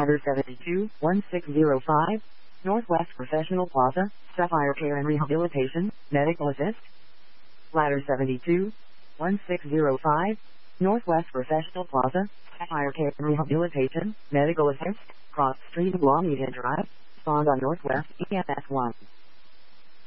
Ladder 72, 1605, Northwest Professional Plaza, Sapphire Care and Rehabilitation, Medical Assist. Ladder 72, 1605, Northwest Professional Plaza, Sapphire Care and Rehabilitation, Medical Assist, Cross Street, Longmeadow Drive, spawned on Northwest EFS 1.